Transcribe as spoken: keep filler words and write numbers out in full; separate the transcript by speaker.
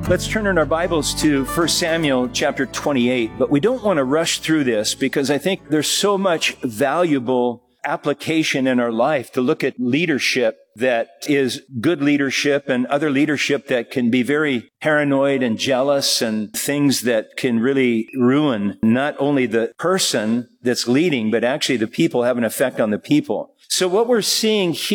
Speaker 1: Let's turn in our Bibles to First Samuel chapter twenty-eight, but we don't want to rush through this because I think there's so much valuable application in our life to look at leadership that is good leadership and other leadership that can be very paranoid and jealous and things that can really ruin not only the person that's leading, but actually the people have an effect on the people. So what we're seeing here